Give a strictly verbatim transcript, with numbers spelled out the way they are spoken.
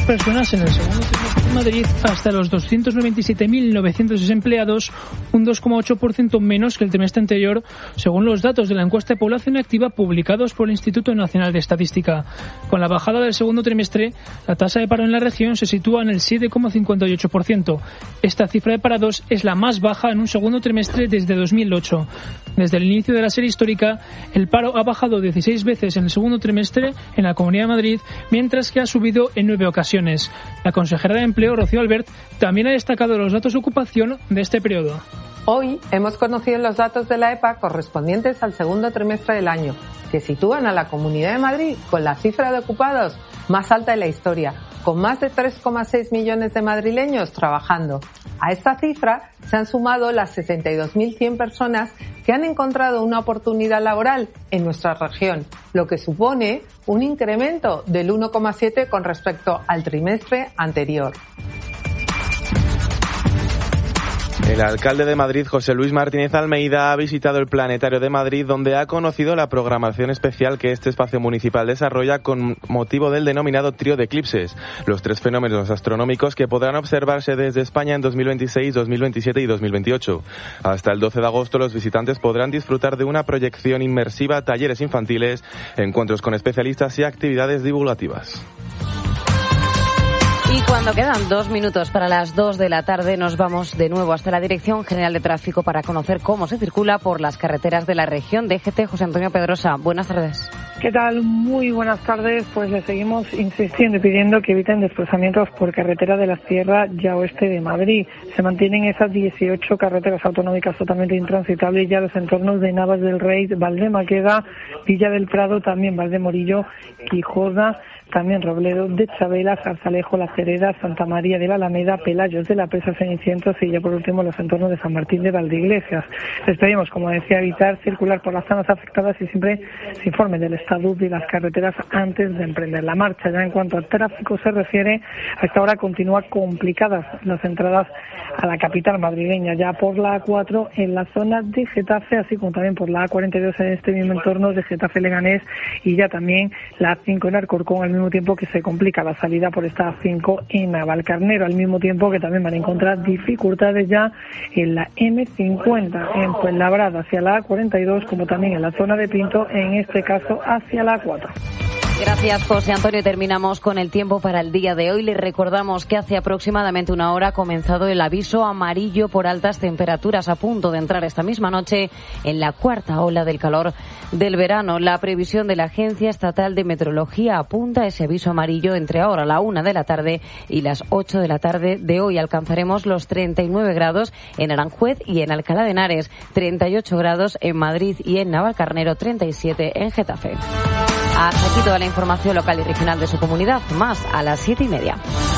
personas en el segundo trimestre en Madrid hasta los doscientos noventa y siete mil novecientos desempleados, un dos coma ocho por ciento menos que el trimestre anterior, según los datos de la encuesta de población activa publicados por el Instituto Nacional de Estadística. Con la bajada del segundo trimestre, la tasa de paro en la región se sitúa en el siete coma cincuenta y ocho por ciento. Esta cifra de parados es la más baja en un segundo trimestre desde dos mil ocho. Desde el inicio de la serie histórica, el paro ha bajado dieciséis veces en el segundo trimestre en la Comunidad de Madrid, mientras que ha subido en nueve ocasiones. La consejera de Empleo, Rocío Albert, también ha destacado los datos de ocupación de este periodo. Hoy hemos conocido los datos de la E P A correspondientes al segundo trimestre del año, que sitúan a la Comunidad de Madrid con la cifra de ocupados más alta de la historia, con más de tres coma seis millones de madrileños trabajando. A esta cifra se han sumado las sesenta y dos mil cien personas que han encontrado una oportunidad laboral en nuestra región, lo que supone un incremento del uno coma siete con respecto al trimestre anterior. El alcalde de Madrid, José Luis Martínez Almeida, ha visitado el Planetario de Madrid, donde ha conocido la programación especial que este espacio municipal desarrolla con motivo del denominado Trío de Eclipses, los tres fenómenos astronómicos que podrán observarse desde España en dos mil veintiséis, dos mil veintisiete y dos mil veintiocho. Hasta el doce de agosto los visitantes podrán disfrutar de una proyección inmersiva, talleres infantiles, encuentros con especialistas y actividades divulgativas. Y cuando quedan dos minutos para las dos de la tarde, nos vamos de nuevo hasta la Dirección General de Tráfico para conocer cómo se circula por las carreteras de la región. D G T, José Antonio Pedrosa, buenas tardes. ¿Qué tal? Muy buenas tardes. Pues le seguimos insistiendo y pidiendo que eviten desplazamientos por carretera de la Sierra ya oeste de Madrid. Se mantienen esas dieciocho carreteras autonómicas totalmente intransitables, ya los entornos de Navas del Rey, Valdemaqueda, Villa del Prado, también Valdemorillo, Quijoda, también Robledo de Chabela, Zarzalejo, La Cereda, Santa María de la Alameda, Pelayos de la Presa, Cenicientos y ya por último los entornos de San Martín de Valdeiglesias. Les pedimos, como decía, evitar circular por las zonas afectadas y siempre se informe del estado de las carreteras antes de emprender la marcha. Ya en cuanto al tráfico se refiere, hasta ahora continúa complicadas las entradas a la capital madrileña, ya por la A cuatro en la zona de Getafe, así como también por la A cuarenta y dos en este mismo entorno de Getafe-Leganés y ya también la A cinco en Alcorcón, al mismo tiempo que se complica la salida por esta A cinco en Navalcarnero, al mismo tiempo que también van a encontrar dificultades ya en la eme cincuenta en Fuenlabrada hacia la A cuarenta y dos, como también en la zona de Pinto, en este caso hacia la A cuatro. Gracias, José Antonio. Terminamos con el tiempo para el día de hoy. Les recordamos que hace aproximadamente una hora ha comenzado el aviso amarillo por altas temperaturas, a punto de entrar esta misma noche en la cuarta ola del calor del verano. La previsión de la Agencia Estatal de Meteorología apunta a ese aviso amarillo entre ahora la una de la tarde y las ocho de la tarde de hoy. Alcanzaremos los treinta y nueve grados en Aranjuez y en Alcalá de Henares, treinta y ocho grados en Madrid y en Navalcarnero, treinta y siete en Getafe. Hasta aquí toda la información local y regional de su comunidad. Más a las siete y media.